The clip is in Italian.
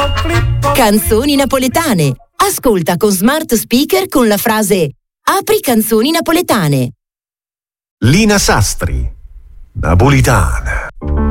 Canzoni napoletane. Ascolta con smart speaker con la frase "Apri canzoni napoletane". Lina Sastri, napolitana.